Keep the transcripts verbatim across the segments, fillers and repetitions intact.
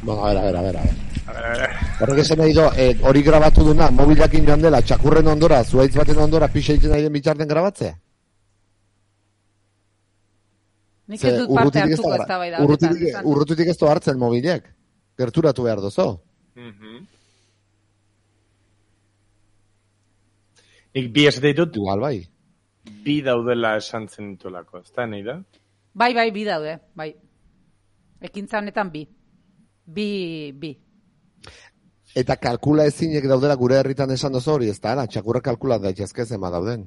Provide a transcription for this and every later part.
Bueno, a ver, a ver, a ver, a ver. Horrek esan nahi do, eh, hori grabatu duna, mobilakin joan dela, txakurren ondora, zuaitz baten ondora, pixa egiten nahi den bitxarten grabatzea? Nik ez dut parte hartuko ez da bai da. Urrutitik ez du hartzen mobilek. Gerturatu behar dozo. Nik bi ez ditut, igual bai. Bi daudela esan zen ditulako, ez da, nahi da? Bai, bai, bi daude, bai. Ekintza honetan bi. Bi, bi. Eta kalkula ezinek daudela gure herritan esan dozo hori, ez da, ala, txakurra kalkula daitezke zema dauden.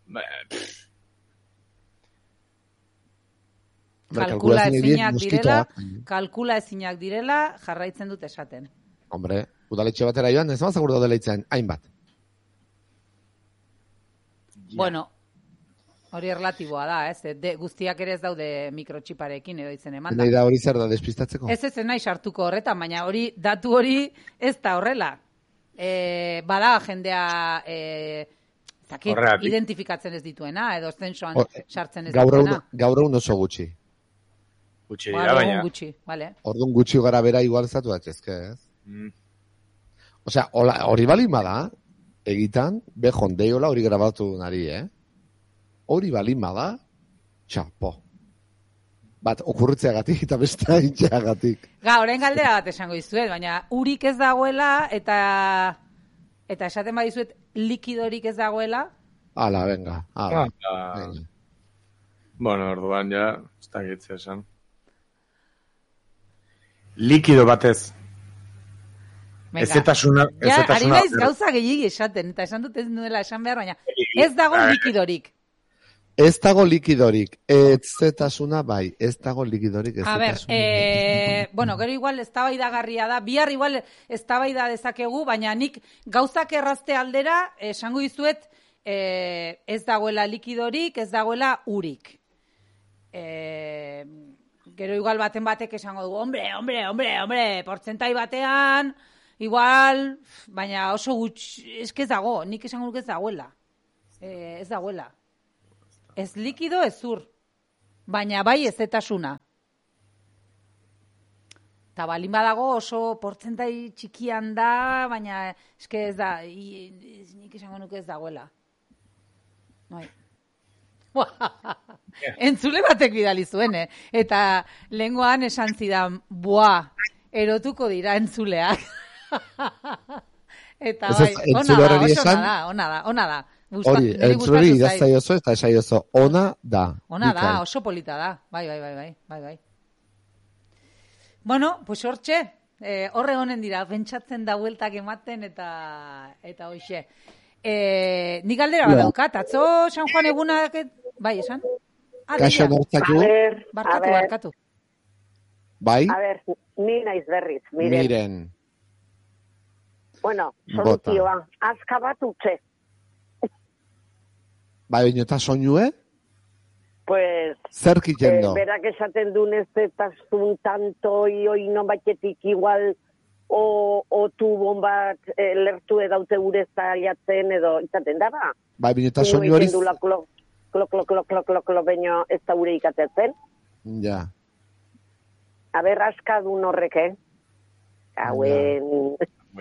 Kalkula ezinak direla, kalkula ezinak direla, jarraitzen dut esaten. Hombre, udaletxe batera joan, ez mazagur daudela itzen, hainbat. Bueno, hori erlatiboa da, ez? De, guztiak ere ez daude mikrotxiparekin edo izen eman da. Nahi da hori zer da, despistatzeko? Ez ez nahi sartuko horretan, baina hori, datu hori ez da horrela. E, bada jendea e, zakit, identifikatzen ez dituena, edo zensoan sartzen ez dituena. Gaur egun oso gutxi. Gutxi dira, baina. Gutxi, vale. Orduan gutxi gara bera igual zatu datxezke, ez? Mm. Osea, hori balin bada, egitan, bejon deiola hori grabatu nari, eh? Hori balin bada, txapo. Bat, okurritzeagatik eta besta intxeagatik. Ga, orain galdera bat esango dizuet, baina urik ez dagoela eta eta esaten badizuet likidorik ez dagoela. Ala, venga. Ala. Ah, venga. Bueno, orduan ja, ez da gitzea esan. Likido batez. Ez eta suna... Ja, ari naiz gauza gehiagi esaten, eta esan dut ez nuela esan behar, baina ez dago likidorik. Ez dago likidorik, etzetasuna bai, ez dago likidorik ez. A ber, eh, bueno, gero igual eztabaidagarria da, bihar igual eztabaida dezakegu, baina nik gauzak errazte aldera esango dizuet eh, ez dagoela likidorik, ez dagoela urik. Eh, gero igual baten batek esango du, hombre, hombre, hombre, hombre, portzentai batean, igual, baina oso gutx, ez dago, nik esango duk ez dagoela. Eh, ez dagoela. Ez likido ez zur, baina bai ez etasuna. Eta balin badago oso portzentai txikian da, baina eske ez da, nik esango nuke ez dagoela. Bai. Entzule batek bidali zuen, eh? Eta lengoan esan zidan, boa, erotuko dira entzuleak. Eta bai, ona da, oso ona da, ona da, ona da. Hori, entzuleri idaztai oso eta esai oso, ona da. Ona da, oso polita da, bai, bai, bai, bai, bai, bai. Bueno, pues hortxe, eh, horre honen dira, pentsatzen da bueltak ematen eta eta hoxe. Eh, nik galdera bat daukat, atzo San Juan egunak, bai, esan? Kaixo nortzatu? Barkatu, barkatu. Bai? A ber, ni naiz berriz, miren. Miren. Bueno, soluzioa, azka bat utxe. Bai, baina eta soinue? Pues... Zer kitendo? Eh, berak esaten duen ez detazun tanto, ioi non batetik igual, o, o tubon bat eh, lertu edaute gure zaiatzen edo, izaten da ba? Bai, baina eta soinu hori... Klo, klo, klo, klo, klo, klo, klo, klo, baina ez da gure ikatetzen. Ja. A ber, aska duen horrek, eh? Hauen...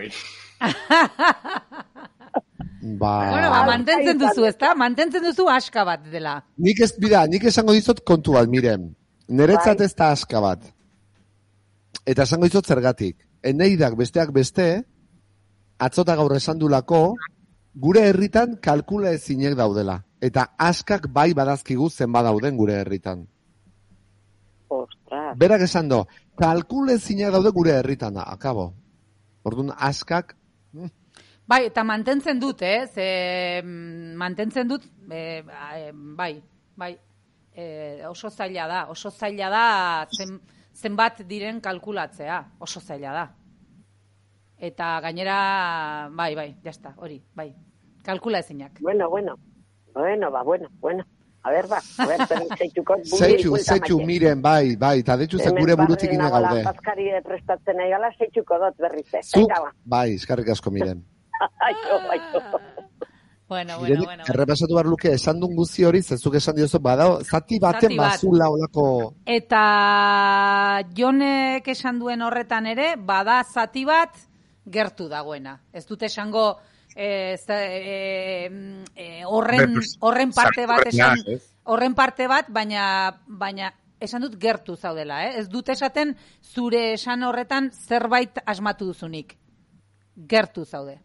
Ba... Bueno, ba, mantentzen duzu, ez da? Mantentzen duzu aska bat dela. Nik ez, bida, nik esango dizot kontu bat, miren. Neretzat ez da aska bat. Eta esango dizot zergatik. Eneidak besteak beste, atzota gaur esan dulako, gure herritan kalkula ezinek daudela. Eta askak bai badazkigu zenba dauden gure herritan. Ostras. Berak esan do, kalkula ezinek daude gure herritan, akabo. Orduan, askak... Bai, eta mantentzen dut, eh? Ze, mantentzen dut, e, bai, bai, e, oso zaila da, oso zaila da zen, zenbat diren kalkulatzea, oso zaila da. Eta gainera, bai, bai, jazta, hori, bai, kalkula ezinak. Bueno, bueno, bueno, ba, bueno, bueno. A ver, ba, a ver, zeitxuko... Zeitxu, zeitxu, miren, bai, bai, eta detxu ze gure burutik ina gaude. Hemen barren paskari prestatzen nahi gala, zeitxuko dot berrize. Zuk, bai, eskarrik asko, miren. Aio, aio. Bueno, bueno, bueno. Errepasatu behar luke, esan duen guzti hori, zezuk esan diozu, badao, zati baten Zati bat. bazula olako... Eta Jonek esan duen horretan ere, bada zati bat gertu dagoena. Ez dute esango eh, eh, eh, horren, horren parte bat esan, horren parte bat, baina, baina esan dut gertu zaudela. Eh? Ez dute esaten zure esan horretan zerbait asmatu duzunik. Gertu zaude.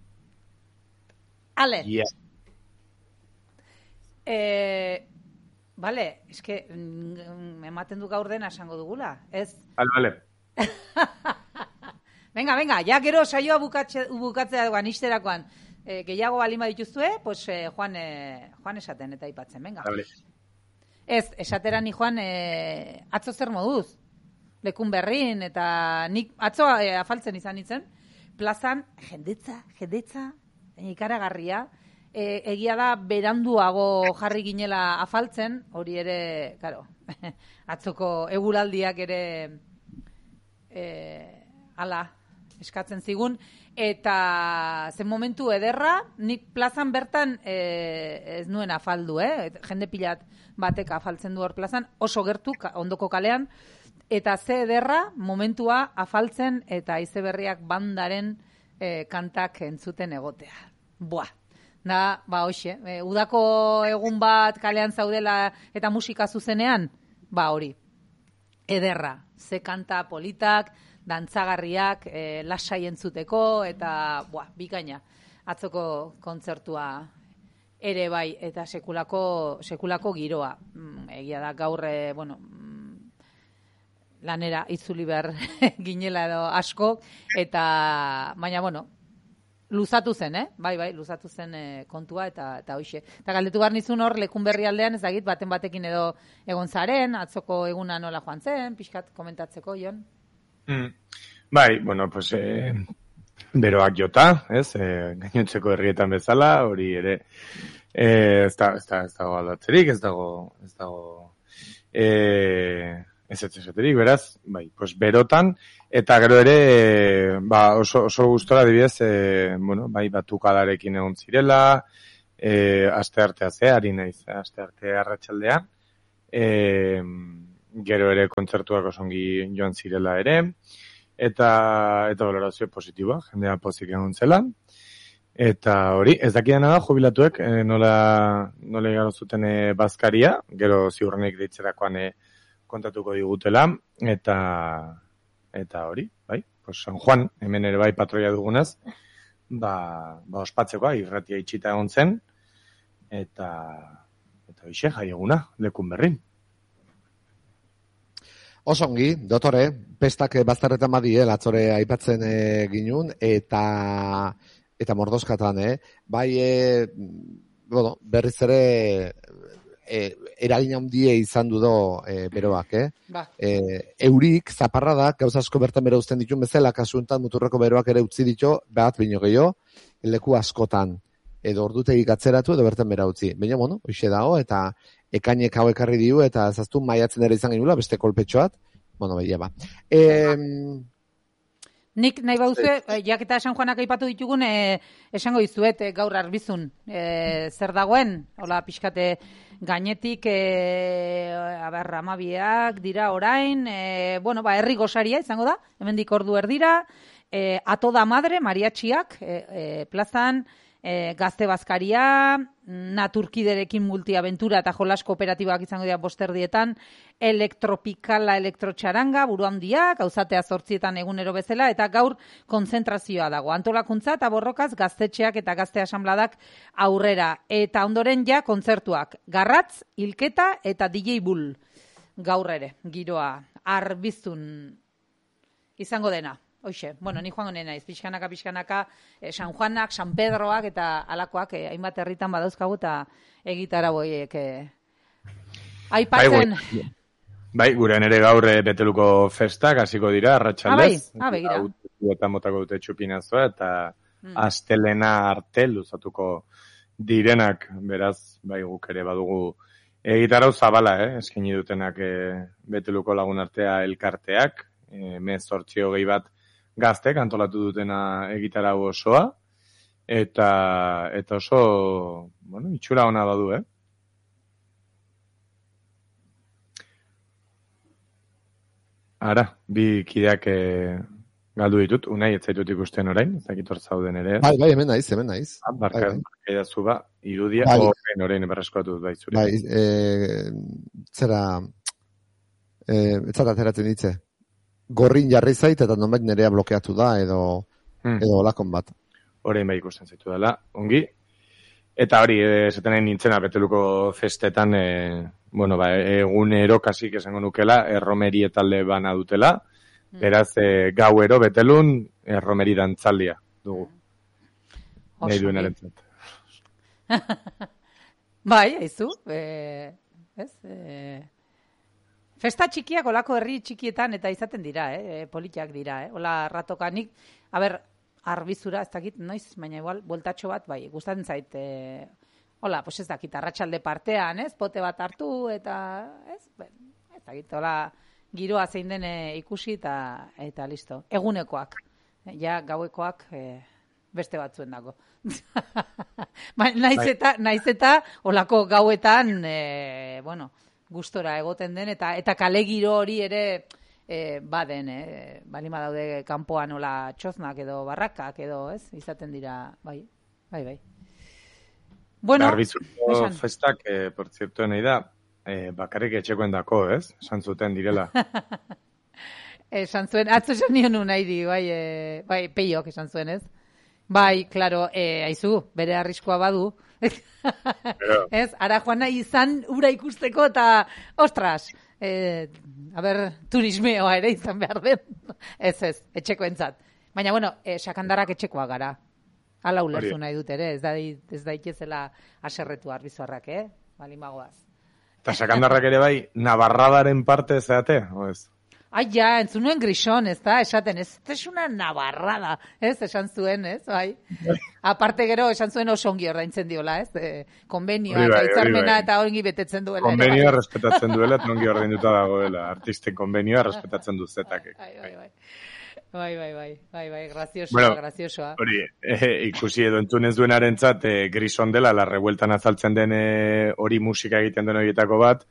Ale. Yeah. Eh, vale, es que mm, ematen du gaur dena esango dugula, ez? Vale, vale. Venga, venga, ja gero saioa bukatze, bukatzea duan isterakoan. Eh, gehiago balima dituzue, pues eh, Juan, eh, Juan esaten eta aipatzen, venga. Vale. Ez, esatera ni Juan eh, atzo zer moduz? Lekun berrin, eta nik atzo eh, afaltzen izan nintzen, plazan jendetza, jendetza, ikaragarria, e, egia da beranduago jarri ginela afaltzen, hori ere, claro, atzoko eguraldiak ere e, ala eskatzen zigun, eta zen momentu ederra, nik plazan bertan e, ez nuen afaldu, eh? Jende pilat batek afaltzen du hor plazan, oso gertu, ondoko kalean, eta ze ederra momentua afaltzen eta izeberriak bandaren e, kantak entzuten egotea. Buah, da, ba, hoxe, e, udako egun bat kalean zaudela eta musika zuzenean, ba, hori, ederra, ze kanta politak, dantzagarriak, e, lasai entzuteko, eta, buah, bikaina, atzoko kontzertua ere bai, eta sekulako, sekulako giroa. Mm, egia da, gaur, e, bueno, lanera itzuli behar ginela edo asko, eta, baina, bueno, luzatu zen, eh? Bai, bai, luzatu zen eh, kontua eta eta hoixe. Eta galdetu behar nizun hor lekun berri aldean, ez dakit, baten batekin edo egon zaren, atzoko eguna nola joan zen, pixkat komentatzeko, Jon? Mm. Bai, bueno, pues, eh, beroak jota, ez, eh, gainontzeko herrietan bezala, hori ere, eh, ez da, ez da, ez dago aldatzerik, ez dago, ez dago, eh, ez ez esaterik, beraz, bai, pues berotan, eta gero ere, ba, oso, oso gustora dibidez, e, bueno, bai, batukadarekin egon zirela, e, aste artea zeari naiz, aste arte arratsaldean, e, gero ere kontzertuak osongi joan zirela ere, eta, eta valorazio positiboa, jendea pozik egon zela, eta hori, ez dakidana da, jubilatuek, e, nola, nola igaro zuten e, bazkaria, gero ziurrenik deitzerakoan e, kontatuko digutela, eta eta hori, bai, pues San Juan, hemen ere bai patroia dugunaz, ba, ba ospatzeko, irratia itxita egon zen, eta eta hoxe jai eguna, lekun berrin. Osongi, dotore, pestak bazterretan badie, latzore aipatzen e, ginun, eta eta mordoskatan, eh? Bai, e, bueno, berriz ere E, eragin handia izan du do e, beroak, eh? Ba. E, eurik, zaparradak, gauza asko bertan bero uzten ditun bezala, kasuntan muturreko beroak ere utzi ditu, bat bino gehiago, leku askotan, edo ordutegik atzeratu, edo bertan bera utzi. Baina, bueno, hoxe dago, eta ekainek hau ekarri diu, eta zaztu maiatzen ere izan genula, beste kolpetxoat, bueno, behia ba. E, Nik nahi bauzue, eh, jaketa San Juanak aipatu ditugun, eh, esango dizuet eh, gaur arbizun eh, zer dagoen, hola pixkate gainetik, eh, aber, amabiak dira orain, eh, bueno, ba, herri gosaria izango da, hemendik ordu erdira, eh, ato da madre, mariatxiak, eh, eh, plazan, eh, gazte bazkaria, naturkiderekin multiaventura eta jolas kooperatibak izango dira bosterdietan, elektropikala, elektrotxaranga, buru handiak, gauzatea zortzietan egunero bezala, eta gaur konzentrazioa dago. Antolakuntza eta borrokaz gaztetxeak eta gazte asanbladak aurrera. Eta ondoren ja kontzertuak. Garratz, Hilketa eta D J Bull. Gaur ere, giroa, arbizun izango dena. Hoxe, bueno, ni joango naiz, pixkanaka, pixkanaka, eh, San Juanak, San Pedroak eta alakoak, eh, hainbat herritan badauzkagu eta egitara boiek. Eh. Aipatzen... Bai, bai, gurean ere gaur eh, beteluko festak hasiko dira, arratsaldez. Ah, bai, ah, begira. Eta motako dute txupinazoa, eta mm. astelena arte luzatuko direnak, beraz, bai, guk ere badugu egitarau zabala, eh, eskaini dutenak eh, beteluko lagun artea elkarteak, eh, mez sortzio gehi bat gaztek antolatu dutena egitarau osoa, eta eta oso, bueno, itxura ona badu, eh? Ara, bi kideak eh, galdu ditut, unai ez zaitut ikusten orain, ez dakit hor zauden ere. Bai, bai, hemen naiz, hemen naiz. Ah, barka, bai, barka idazu ba, irudia, bai. orain, orain, berreskatu dut bai zure. Bai, e, zera, e, ez zara ateratzen ditze. Gorrin jarri zait eta nonbait nerea blokeatu da edo, hmm. edo olakon bat. Orain bai ikusten zaitu dela, ongi. Eta hori, esaten nahi nintzena Beteluko festetan, e, bueno, ba, egunero kasik esango nukela, erromeri talde bana dutela, mm. beraz, e, gauero Betelun, erromeri dantzaldia dugu. Mm. Nahi duen arentzat. Bai, haizu, e, ez? E, festa txikiak olako herri txikietan eta izaten dira, eh? Politiak dira, eh? Ola ratokanik, a ber, arbizura, ez dakit, noiz, baina igual, bueltatxo bat, bai, gustatzen zait, e, hola, pues ez dakit, arratsalde partean, ez, pote bat hartu, eta, ez, ben, ez dakit, hola, giroa zein den ikusi, eta, eta listo, egunekoak, e, ja, gauekoak, e, beste batzuen dago. ba, naiz eta, naiz eta, holako gauetan, e, bueno, gustora egoten den, eta, eta kale giro hori ere, E, baden, eh? balima daude kanpoan nola txoznak edo barrakak edo, ez? Izaten dira, bai, bai, bai. Bueno, Arbizurako festak, eh, por cierto, nahi da, eh, bakarrik etxekoen dako, ez? Esan zuten direla. Esan zuen, atzo esan nion nahi di, bai, eh, bai, peiok esan zuen, ez? Bai, klaro, eh, aizu, bere arriskoa badu. Pero... Ez, ara joan nahi izan ura ikusteko eta, ostras, eh, a ber, turismeoa ere izan behar den. Ez, ez, etxekoentzat. Baina, bueno, eh, sakandarrak etxekoa gara. Hala ulertu nahi dut ere, ez da, ez da ikezela aserretu arbizorrak, eh? Balimagoaz. Eta sakandarrak ere bai, nabarradaren parte zeate, o ez? Ai, ja, entzun nuen grison, ez da, esaten, ez, ez una nabarrada, ez, esan zuen, ez, bai. Aparte gero, esan zuen oso ongi ordaintzen diola, ez, e, konbenioa, eta hitzarmena eta ongi betetzen duela. Konbenioa respetatzen duela, eta ongi ordainduta dagoela, artisten konbenioa respetatzen du zetak. Bai, bai, bai. Bai, bai, bai, bai, bai, graziosoa, bueno, graziosoa. Hori, eh, ikusi edo entzunez duenarentzat, eh, grison dela, la revueltan azaltzen den hori eh, musika egiten den horietako bat,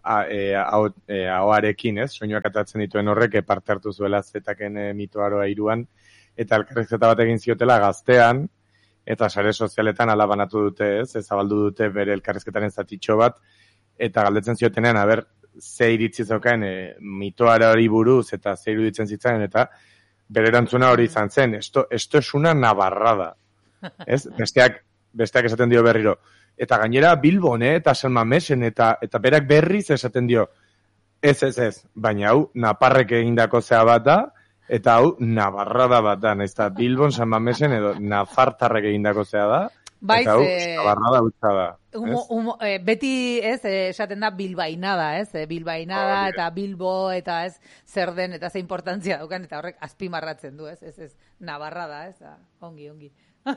ahoarekin, ez? Soinuak atatzen dituen horrek, parte hartu zuela zetaken e, mitoaroa iruan, eta elkarrizketa bat egin ziotela gaztean, eta sare sozialetan alabanatu dute, ez? Zabaldu dute bere elkarrizketaren zatitxo bat, eta galdetzen ziotenean, aber, ze iritzi zaukaen e, mitoara hori buruz, eta ze iruditzen zitzaren, eta bere erantzuna hori izan zen, esto, esto es una nabarrada, ez? Besteak, besteak esaten dio berriro, eta gainera Bilbon, eh, eta San Mamesen, eta, eta berak berriz esaten dio, ez, ez, ez, baina hau, Naparrek egindako zea bat da, eta hau, Nabarrada bat da, nahiz da, Bilbon, San Mamesen, edo Nafartarrek egindako zea da, Baiz, eta hau, eh, Nabarrada utza da. Humo, humo, eh, beti, ez, eh, esaten da bilbainada, ez, eh, bilbainada, oh, eta Bilbo, eta ez, zer den, eta ze importantzia daukan, eta horrek azpimarratzen du, ez, ez, ez, Nabarrada, ez, ah, ongi, ongi.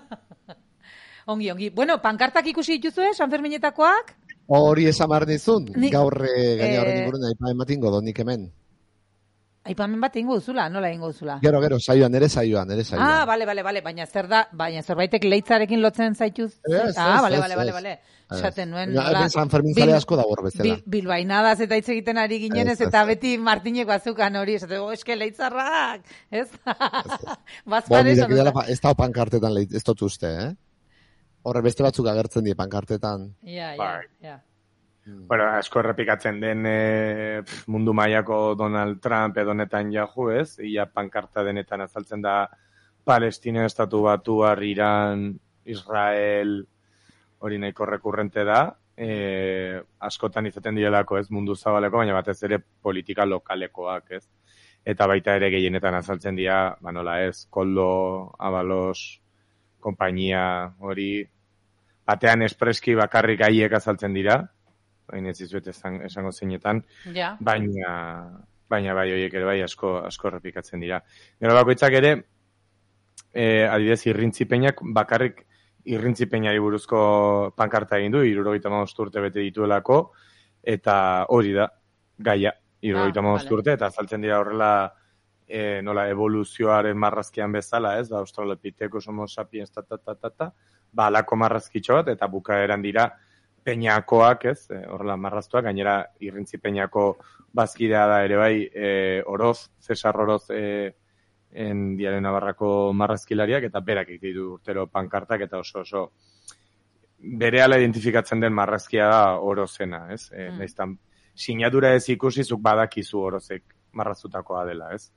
Ongi, ongi. Bueno, pankartak ikusi dituzue, San Ferminetakoak? Hori esan behar nizun, Ni... gaur gaina horren eh... inguruen aipamen bat ingo donik hemen. Aipamen bat ingo duzula, nola ingo duzula? Gero, gero, saioan, nere saioan, nere saioan. Ah, bale, bale, bale, baina zer da, baina zerbaitek leitzarekin lotzen zaituz? Ez, ah, ez, bale, ez, bale, bale, bale. Esaten nuen, nola... San Fermin zale asko da hor bezala. Bil, bilbainadaz eta hitz egiten ari ginenez, ez, eta ez, beti Martinek bazukan hori, esate, oh, eske leitzarrak, ez? Bazpare, bon, dela, ez da pankartetan leit, ez dut uste, eh? Horre beste batzuk agertzen die pankartetan. Ja, ja, ja. Bueno, asko errepikatzen den e, mundu mailako Donald Trump edo Netanyahu, ez? Ia pankarta denetan azaltzen da Palestina, Estatu Batuar, Iran, Israel, hori nahiko rekurrente da. E, askotan izaten direlako, ez? Mundu zabaleko, baina batez ere politika lokalekoak, ez? Eta baita ere gehienetan azaltzen dira, ba nola ez, Koldo, Abalos, konpainia hori, batean espreski bakarrik haiek azaltzen dira, hain ez izuet esango zeinetan, ja. baina, baina bai horiek ere bai asko, asko errepikatzen dira. Gero bakoitzak ere, e, adibidez irrintzipeñak bakarrik irrintzipeñari buruzko pankarta egin du, hirurogeita hamabost urte bete dituelako, eta hori da, gaia, hirurogeita hamabost ah, vale. urte, eta azaltzen dira horrela e, nola, evoluzioaren marrazkian bezala, ez, ba, Australopithecus, Homo sapiens, ta, ta, ta, ta, ta, ba, alako marrazkitxo bat, eta bukaeran dira peñakoak, ez, e, horrela marraztuak, gainera irrintzi peñako bazkidea da ere bai, e, Oroz, Cesar Oroz, e, en diaren Navarrako marrazkilariak, eta berak ditu urtero pankartak, eta oso oso berehala identifikatzen den marrazkia da Orozena, ez? E, mm. Naiztan, sinadura ez ikusi, zuk badakizu Orozek marraztutakoa dela, ez?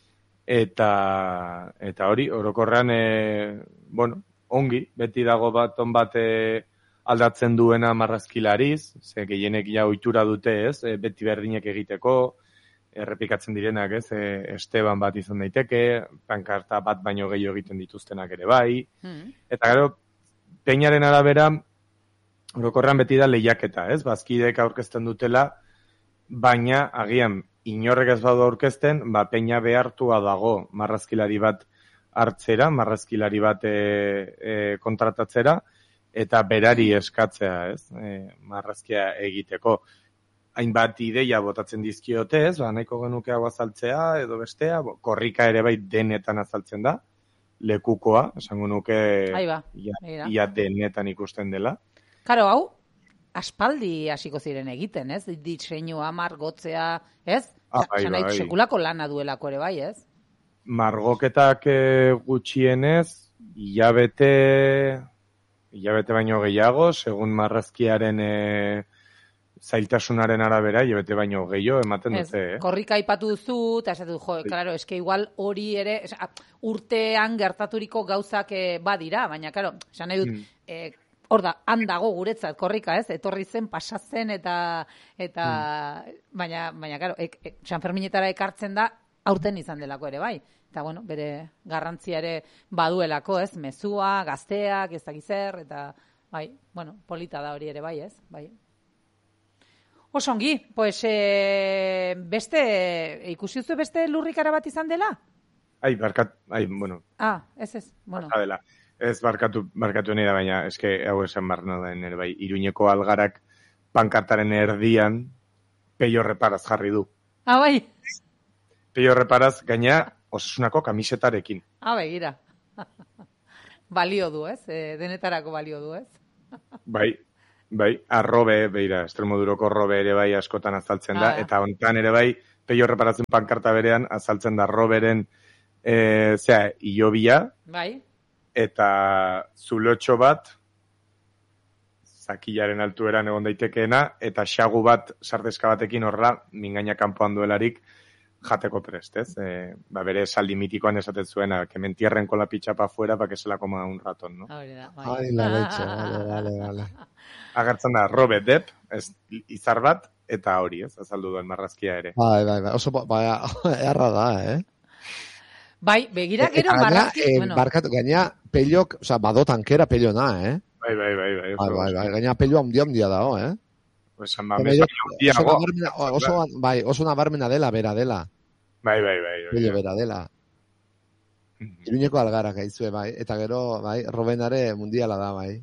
Eta, eta hori, orokorrean, e, bueno, ongi, beti dago bat on bate aldatzen duena marrazkilariz, ze gehienek ja ohitura dute, ez? E, beti berdinek egiteko, errepikatzen direnak, ez? E, Esteban bat izan daiteke, pankarta bat baino gehiago egiten dituztenak ere bai. Mm. Eta gero, peñaren arabera, orokorrean beti da lehiaketa, ez? Bazkideek aurkezten dutela, baina agian inorrek ez badu aurkezten, ba peña behartua dago marrazkilari bat hartzera, marrazkilari bat e, e, kontratatzera, eta berari eskatzea, ez? E, marrazkia egiteko. Hainbat ideia botatzen dizkiote, ez? Ba, nahiko genuke hau azaltzea edo bestea, bo, korrika ere bai denetan azaltzen da, lekukoa, esango nuke ia, ia denetan ikusten dela. Karo, hau, aspaldi hasiko ziren egiten, ez? Diseinua, margotzea, ez? Ah, bai, bai. Sekulako lana duelako ere bai, ez? Margoketak e, gutxienez, hilabete, hilabete baino gehiago, segun marrazkiaren e, zailtasunaren arabera, hilabete baino gehiago ematen dute, eh? Korrika aipatu duzu, eta esatu, jo, klaro, eske igual hori ere, esa, urtean gertaturiko gauzak e, badira, baina, klaro, esan nahi dut, mm. e, hor da, handago guretzat, korrika, ez? Etorri zen, pasatzen, eta, eta mm. baina, baina, klaro, ek, ek, San Ferminetara ekartzen da, aurten izan delako ere, bai. Eta, bueno, bere garrantzia ere baduelako, ez? Mezua, gazteak, ez dakiz zer, eta, bai, bueno, polita da hori ere, bai, ez? Bai. Osongi, pues, e, beste, ikusi duzu beste lurrikara bat izan dela? Ai, barkat, ai, bueno. Ah, ez ez, bueno. Dela. Ez barkatu, barkatu nire, baina eske hau esan barna da nire, bai, Iruñeko algarak pankartaren erdian Peio Reparaz jarri du. Ah, bai. Peio Reparaz gaina Osasunako kamisetarekin. Ah, begira. Balio du, ez? E, denetarako balio du, ez? Bai. Bai, arrobe, beira, Extremoduroko robe ere bai askotan azaltzen da, ah, ja. Eta hontan ere bai, Peio Reparazen pankarta berean azaltzen da roberen, e, zera, ilobia, bai. Eta zulotxo bat, zakilaren altueran egon daitekeena, eta xagu bat, sardeska batekin horrela, mingaina kanpoan duelarik, jateko prest, ez? E, ba, bere esaldi mitikoan esaten zuena, que me entierren con la pichapa fuera, pa que se la coma un ratón, no? Hori da, bai. Ai, la leche, vale, vale, vale. Agertzen da, robe dep, ez, izar bat, eta hori, ez, azaldu duen marrazkia ere. Bai, bai, bai, oso, bai, erra da, eh? Bai, begira gero marrazki, eh, bueno. Barkatu, gaina, pelok, oza, bado tankera peliona, eh? Bai, bai, bai, bai. Bai, bai, bai, gaina pelioa ondia ondia dago, eh? Pues, amamesa, oso, oso, bai, oso nabarmena dela, bera dela. Bai, bai, bai. Pelio bera dela. Iruñeko algarak aizue, bai, eta gero, bai, Robenare mundiala da, bai.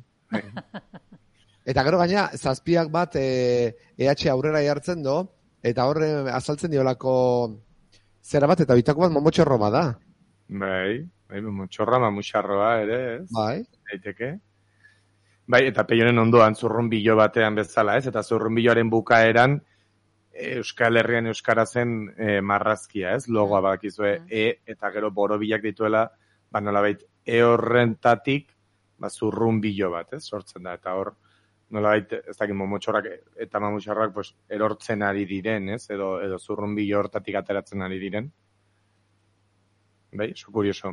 Eta gero gaina, zazpiak bat e, E H aurrera jartzen do, eta horre azaltzen diolako zera bat, eta bitako bat momotxorro da. Bai, bai, momotxorra, mamuxarroa ere, ez? Bai. Daiteke. Bai, eta peionen ondoan zurrunbilo batean bezala, ez? Eta zurrunbiloaren bukaeran Euskal Herrian euskarazen e, marrazkia, ez? Logoa badakizue E, eta gero borobilak dituela, ba nolabait E horrentatik, ba zurrunbilo bat, ez? Sortzen da, eta hor nolabait, ez dakit momotxorrak eta mamuxarrak pues, erortzen ari diren, ez? Edo, edo zurrunbilo hortatik ateratzen ari diren. Bai, so kurioso.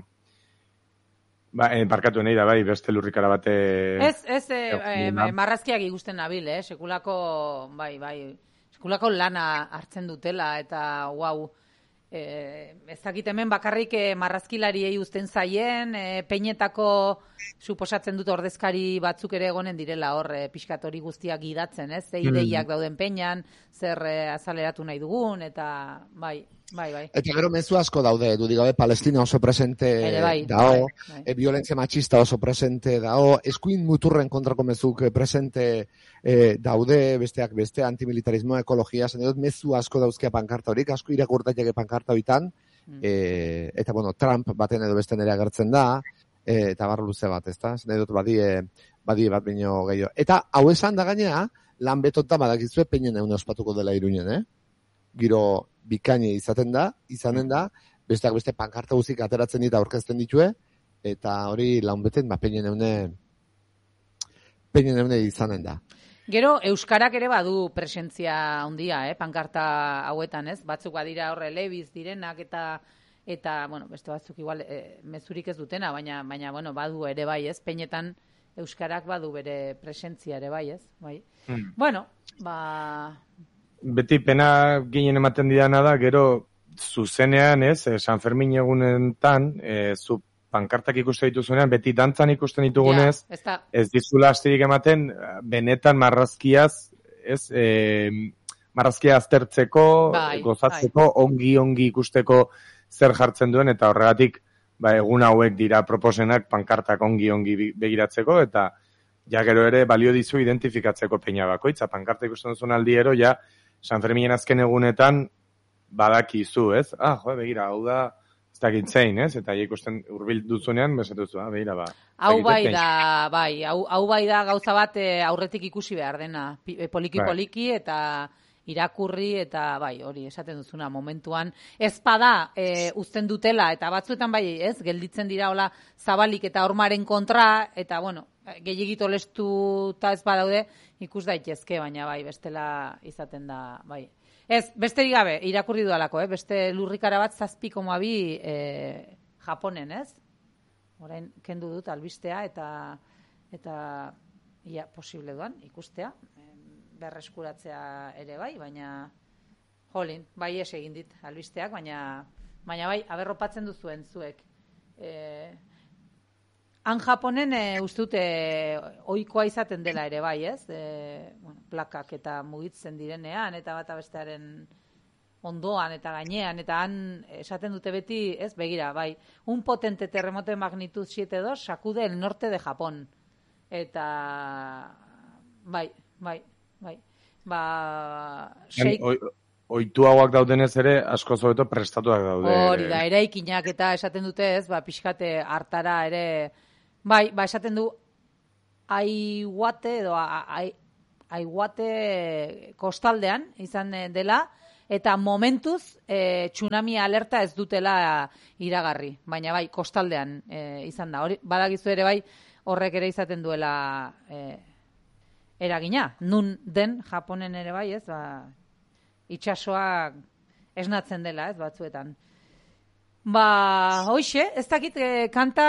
Ba, eh, barkatu nahi da, bai, beste lurrikara bate... Ez, ez, eh, eh, marrazkiak ikusten nabil, eh? Sekulako, bai, bai, sekulako lana hartzen dutela, eta, guau, eh, ez dakit hemen bakarrik eh, marrazkilariei uzten zaien, eh, peinetako suposatzen dut ordezkari batzuk ere egonen direla hor, eh, pixkatori guztiak gidatzen, ez? Ze ideiak dauden peinan, zer eh, azaleratu nahi dugun, eta, bai... Bai, bai. Eta gero mezu asko daude, du digabe, Palestina oso presente bai, dao, bai, bai. E, violentzia machista oso presente dao, eskuin muturren kontrako mezuk presente e, daude, besteak beste, antimilitarismoa, ekologia, zen dut, mezu asko dauzkea pankarta horik, asko irakurtatik pankarta hoitan, Mm. E, eta, bueno, Trump baten edo beste nere agertzen da, e, eta bar luze bat, ez da? Nahi dut badie, badie bat bino gehiago. Eta, hau esan da gainea, lan betota badakizue peinen egun ospatuko dela Iruinen, eh? Giro bikaini izaten da, izanen da, besteak beste pankarta guzik ateratzen dita aurkezten ditue, eta hori lan beten, ba, peinen eune, peinen eune izanen da. Gero, Euskarak ere badu presentzia handia, eh? Pankarta hauetan, ez? Batzuk badira horre lebiz direnak eta, eta bueno, beste batzuk igual e, mezurik ez dutena, baina, baina bueno, badu ere bai, ez? Peinetan Euskarak badu bere presentzia ere bai, ez? Bai. Hmm. Bueno, ba... Beti pena ginen ematen didana da, gero zuzenean, ez? San Fermin egunetan, e, zu pankartak ikusten dituzunean, beti dantzan ikusten ditugunez, ja, ez dizula astirik ematen, benetan marrazkiaz, ez, e, marrazkia aztertzeko, bai, gozatzeko, bai. ongi-ongi ikusteko zer jartzen duen, eta horregatik, ba, egun hauek dira proposenak pankartak ongi-ongi begiratzeko, eta ja gero ere balio dizu identifikatzeko peina bakoitza. Pankarta ikusten duzun aldiero, ja, San Ferminen azken egunetan badakizu, ez? Ah, jo, begira, hau da, ez dakit zein, ez? Eta ikusten urbil duzunean, besetuzu, ah, begira, ba. Hau bai da, bai, hau, hau bai da gauza bat e, aurretik ikusi behar dena, poliki-poliki eta irakurri eta bai, hori esaten duzuna momentuan. Ez bada e, uzten dutela eta batzuetan bai, ez? Gelditzen dira hola zabalik eta hormaren kontra, eta bueno, gehiagit olestuta ez badaude ikus daitezke, baina bai, bestela izaten da, bai. Ez, besterik gabe, irakurri dudalako, eh? Beste lurrikara bat zazpi koma bi eh, Japonen, ez? Orain, kendu dut albistea eta eta ia, posible duan ikustea, berreskuratzea ere bai, baina jolin, bai ez egin dit albisteak, baina baina bai, aberropatzen duzuen zuek. Eh, han Japonen e, ustute ohikoa izaten dela ere bai, ez? E, bueno, plakak eta mugitzen direnean, eta bata bestearen ondoan eta gainean, eta han esaten dute beti, ez, begira, bai, un potente terremoto de magnitud siete punto dos sacude el norte de Japón. Eta, bai, bai, bai, ba, sheik... Oituagoak daudenez ere, asko zobeto prestatuak daude. Hori da, eraikinak eta esaten dute, ez, ba, pixkate hartara ere... Bai, ba, esaten du, aiuate edo aiuate kostaldean izan dela, eta momentuz e, tsunami alerta ez dutela iragarri, baina bai, kostaldean e, izan da. Hori, badakizu ere bai, horrek ere izaten duela e, eragina. Nun den, Japonen ere bai, ez, ba, itxasoa esnatzen dela, ez, batzuetan. Ba, hoxe, ez dakit, eh,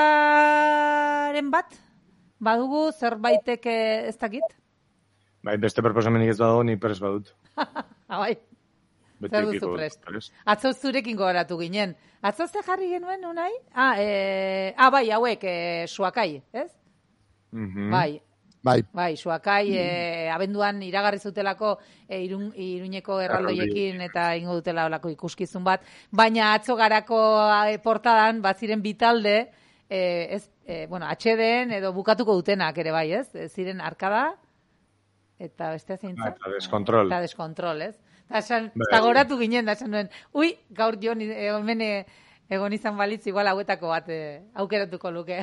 kantaren bat? Badugu, zerbaitek ez dakit? Bai, beste proposamenik ez badago, ni prest badut. Ah, bai. Zer duzu prest. Atzo zurekin gogoratu ginen. Atzo ze jarri genuen, unai? Ah, eh, ah bai, hauek, eh, suakai, ez? Mm-hmm. Bai. Bai, bai suakai, eh, abenduan iragarri zutelako eh, irun, Iruñeko erraldoiekin eta ingo dutela olako ikuskizun bat, baina atzo garako eh, portadan baziren bitalde, eh, ez, eh, bueno, atxeden edo bukatuko dutenak ere bai, ez? Ziren arkada eta bestea zeintza? Eta deskontrol. Eta deskontrol, ez? Eta goratu ginen, da esan duen, ui, gaur jo hemen egon izan balitz, igual hauetako bat eh, aukeratuko luke.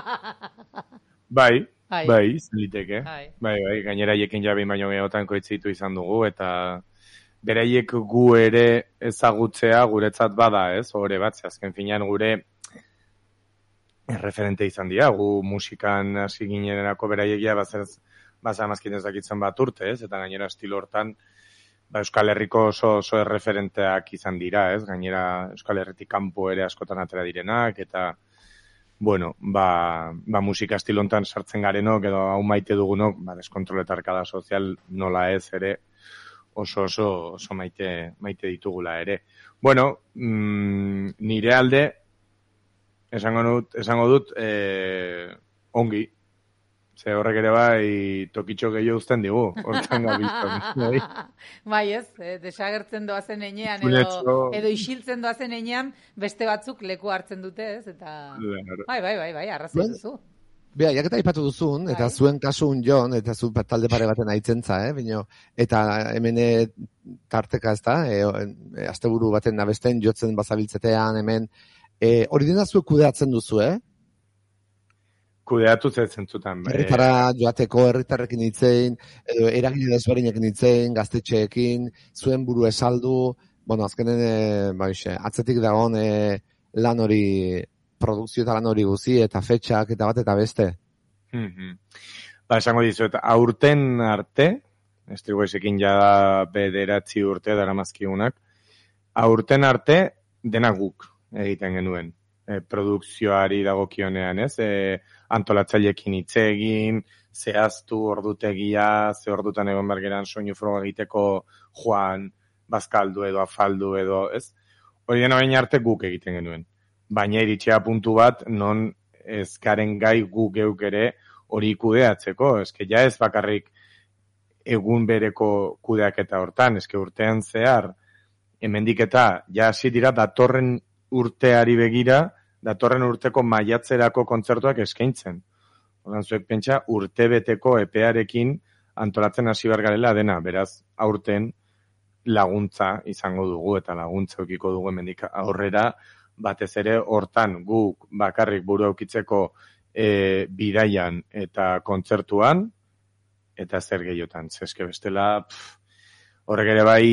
Bai. Bai, bai zeliteke. Bai. bai, bai, gainera hiekin jabein baino gehiagotan koitzitu izan dugu, eta beraiek gu ere ezagutzea guretzat bada, ez? Hore bat, azken finean gure referente izan dira, gu musikan hasi ginenerako beraiekia baza mazkin ez dakitzen bat urte, ez? Eta gainera estilo hortan, ba, Euskal Herriko oso, oso erreferenteak izan dira, ez? Gainera Euskal Herritik kanpo ere askotan atera direnak, eta bueno, ba, ba musika estilontan sartzen garenok, edo hau maite dugunok, ba, deskontroletarkada sozial nola ez ere, oso oso, oso maite, maite ditugula ere. Bueno, mm, nire alde, esango dut, esango dut eh, ongi, ze horrek ere bai tokitxo gehiago uzten digu, hortan gabiltzen. Bai ez, eh, desagertzen doazen enean, edo, edo isiltzen doazen enean, beste batzuk leku hartzen dute, ez? Eta... Bai, bai, bai, bai, arrazoi duzu. Bea, jaketa aipatu duzun, eta Bai. zuen kasun Jon, eta zu talde pare baten aitzentza, eh, bino, eta hemen eh, tarteka ez da, e, e, asteburu baten nabesten, jotzen bazabiltzetean, hemen, e, hori dena zuek kudeatzen duzu, eh? Kudeatu zentzutan. Herritara joateko, herritarrekin hitzein, edo eragile desberdinekin hitzein, gaztetxeekin, zuen buru esaldu, bueno, azkenen, e, baixe, atzetik dagoen e, lan hori, produkzio eta lan hori guzi, eta fetxak, eta bat, eta beste. Mm-hmm. Ba, esango dizuet, aurten arte, estriguesekin ja bederatzi urte dara mazkiunak, aurten arte dena guk egiten genuen. E, produkzioari dagokionean, ez? E, antolatzailekin hitz egin, zehaztu ordutegia, ze ordutan egon bergeran soinu froga egiteko joan, bazkaldu edo afaldu edo, ez? Hori dena baina arte guk egiten genuen. Baina iritxea puntu bat, non ezkaren gai gu geuk ere hori kudeatzeko. Eske ja ez bakarrik egun bereko kudeaketa hortan, eske urtean zehar, hemendik eta ja hasi dira datorren urteari begira, datorren urteko maiatzerako kontzertuak eskaintzen. Ordan zuek pentsa urtebeteko epearekin antolatzen hasi behar garela dena, beraz aurten laguntza izango dugu eta laguntza eukiko dugu hemendik aurrera, batez ere hortan guk bakarrik buru aukitzeko e, bidaian eta kontzertuan, eta zer gehiotan. Zeske bestela, pff, horrek ere bai,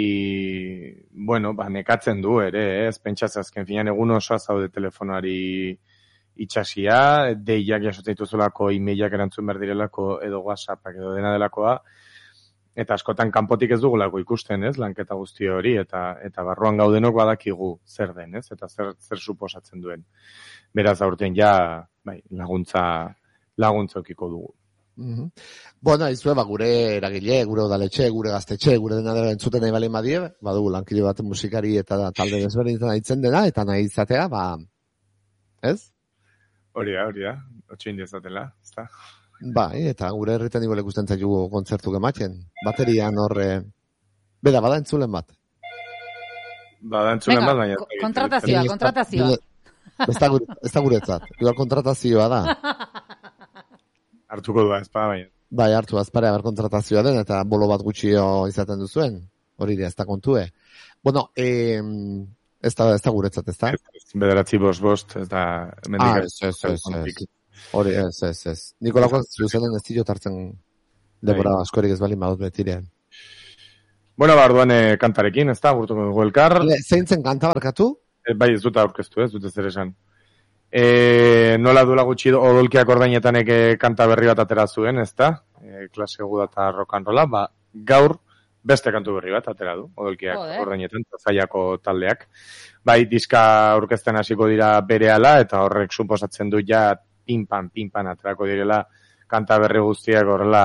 bueno, ba, nekatzen du ere, ez? Pentsaz azken finan egun osoa zaude telefonoari itxasia, deiak jasotzen dituzulako, e-mailak erantzun behar direlako, edo WhatsAppak edo dena delakoa, eta askotan kanpotik ez dugulako ikusten, ez, lanketa guzti hori, eta eta barruan gaudenok badakigu zer den, ez, eta zer zer suposatzen duen. Beraz, aurten ja, bai, laguntza laguntza eukiko dugu. Mm-hmm. Bueno, izue, ba, gure eragile, gure udaletxe, gure gaztetxe, gure dena dela entzuten nahi balin badie, badugu lankide bat musikari eta talde desberdinetan aitzen dena, eta nahi izatea, ba, ez? Hori da, hori da, otxo indiazatela, ez da? Bai, eta gure herritan igual ikusten zaitu kontzertu gematzen. Baterian horre... Beda, bada entzulen bat. Bada entzulen bat, baina... Kontratazioa, kontratazioa. Ez da, gure, ez da guretzat. Igual kontratazioa da. Hartuko du, ez pa, baina. Bai, hartu azparea ber kontratazioa den, eta bolo bat gutxio izaten duzuen. Hori da, ez da kontue. Bueno, eh, ez da, ez da guretzat, ez da? Bederatzi bost bost, ez da... Ah, ez, ez, ez, ez. Hori, ez, ez, ez. Nikolako zuzenen ez dilo tartzen denbora askorik ez balin badut betirean. Bueno, ba, orduan eh, kantarekin, ez da, gurtuko dugu elkar. Zeintzen kanta barkatu? Eh, bai, ez dut aurkeztu, ez dut ez ere esan. E, nola duela gutxi odolkiak ordainetanek kanta berri bat atera zuen, ez da? E, klase gu data rock and rolla, ba, gaur beste kantu berri bat atera du, odolkiak Joder. ordainetan, zaiako taldeak. Bai, diska aurkezten hasiko dira berehala, eta horrek suposatzen du ja pinpan, pinpan aterako direla kanta berri guztiak horrela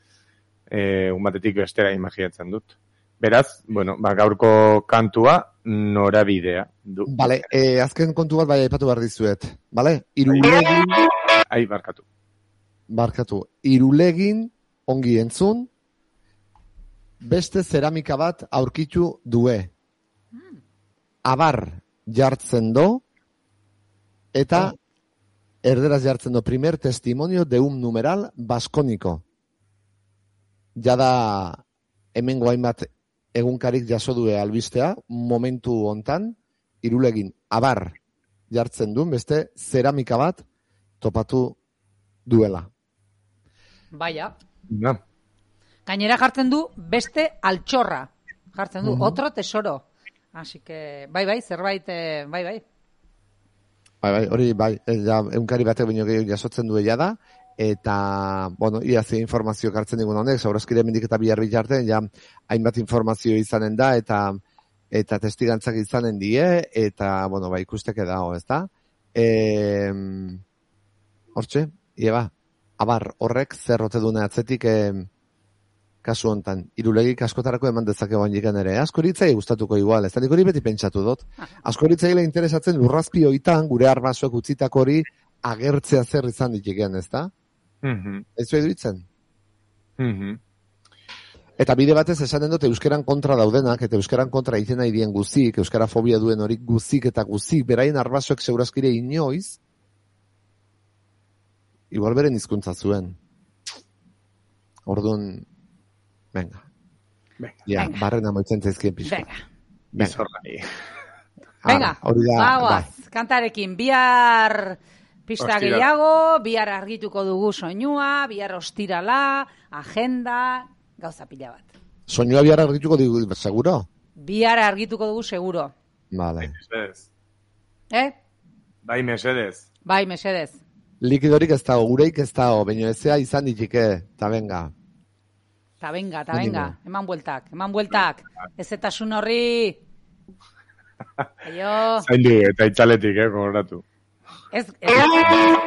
e, un batetik bestera imaginatzen dut. Beraz, bueno, ba, gaurko kantua norabidea du. Vale, eh, azken kontu bat bai aipatu behar dizuet. Vale? Irulegin... Ai, barkatu. Barkatu. Irulegin ongi entzun, beste zeramika bat aurkitu due. Abar jartzen do, eta erderaz jartzen do, primer testimonio de un numeral baskoniko. Jada hemengo hainbat egunkarik jaso due albistea, momentu hontan, Irulegin abar jartzen duen, beste zeramika bat topatu duela. Baia. No. Gainera jartzen du beste altxorra. Jartzen du, Mhm. otro tesoro. Así que, bai, bai, zerbait, eh, bai, bai. Bai, bai, hori, bai, ja, egunkari batek baino gehiago jasotzen duela da, eta, bueno, ia ze informazio kartzen digun honek, saurazkire mendik eta bihar bitartean, ja, hainbat informazio izanen da, eta eta testigantzak izanen die, eta, bueno, ba, ikusteke dago, ez da? E, hortxe, ieba, abar, horrek zerrote dune atzetik, e, kasu hontan, Irulegik askotarako eman dezakegu handikan ere. Askoritzai gustatuko igual, ez da nik hori beti pentsatu dut. Askoritzaile interesatzen lurrazpi hoitan, gure arbasoek utzitako hori agertzea zer izan ditiken, ez da? Mhm. Ez du eduitzen? Mhm. Eta bide batez esanen dut euskeran kontra daudenak, eta euskeran kontra izena idien guzik, euskara fobia duen hori guzik eta guzik, beraien arbasoek seurazkire inoiz, igual beren hizkuntza zuen. Orduan, venga. Venga. Ja, Venga. barren amoitzen zaizkien pixka. Venga. Bizorrai. Venga, hori da, bagoaz, bai. kantarekin, bihar pista Ostiral. gehiago, bihar argituko dugu soinua, bihar ostirala, agenda, gauza pila bat. Soinua bihar argituko digu, seguro? Bihar argituko dugu seguro. Vale. Mesedez. Eh? Bai, mesedez. Bai, mesedez. Likidorik ez dago, gureik ez dago, baina ezea izan ditike, eta venga. Ta venga, ta Mínimo. venga, eman bueltak, eman bueltak. Ez eta sun horri. Aio. Zaindu eta itzaletik, eh, gogoratu. Ez, ez,